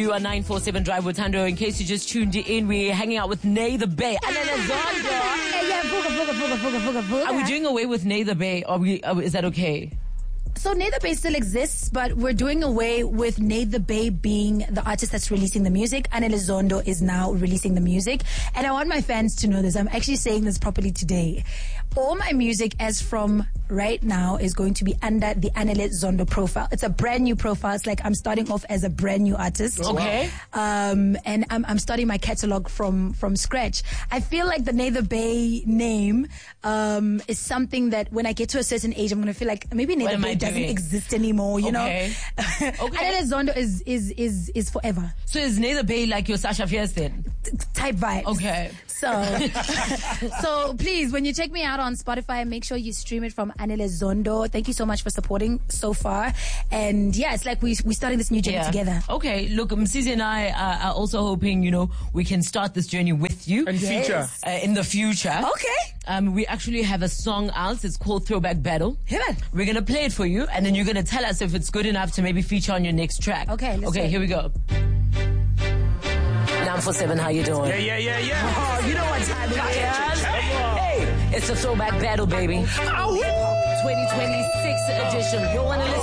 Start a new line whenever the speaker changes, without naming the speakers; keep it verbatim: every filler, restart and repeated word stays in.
You are nine four seven Drive with Tando. In case you just tuned in, we're hanging out with Nay the Bay. Are we doing away with Nay the Bay? Or are we, are, is that okay?
So Nay the Bay still exists, but we're doing away with Nay the Bay being the artist that's releasing the music. Anele Zondo is now releasing the music. And I want my fans to know this. I'm actually saying this properly today. All my music as from right now is going to be under the Anele Zondo profile. It's a brand new profile. It's like I'm starting off as a brand new artist.
Okay.
Um, and I'm, I'm starting my catalog from, from scratch. I feel like the Nay the Bay name, um, is something that when I get to a certain age, I'm going to feel like maybe Nay the Bay doesn't exist anymore, you
okay.
know. Okay. Anele Zondo is, is, is, is forever.
So is Nay the Bay like your Sasha Fierce then?
T- type vibes.
Okay.
So, so please, when you check me out on Spotify, make sure you stream it from Anele Zondo. Thank you so much for supporting so far. And yeah, it's like we, we're starting this new journey
yeah.
together.
Okay. Look, Msizi and I are, are also hoping, you know, we can start this journey with you.
And yes. future.
Uh, in the future.
Okay.
Um, we actually have a song out. It's called Throwback Battle.
Hear that?
We're going to play it for you, and then you're going to tell us if it's good enough to maybe feature on your next track.
Okay, let's
Okay,
go.
here we go. nine four seven, how you doing?
Yeah, yeah, yeah, yeah.
Oh, you know what time it is? Hey, it's a Throwback Battle, baby.
Oh,
twenty twenty-six edition. You want to listen?